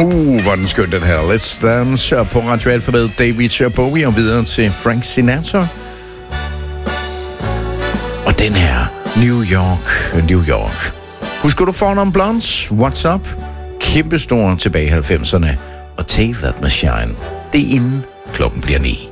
Hvor den skøn, den her. Let's Dance på Radio Alfa med David Bowie og videre til Frank Sinatra. Og den her, New York, New York. Husker du Fornum Blondes? What's Up? Kæmpestor tilbage i 90'erne. Og Take That Machine. Det er inden klokken bliver 9.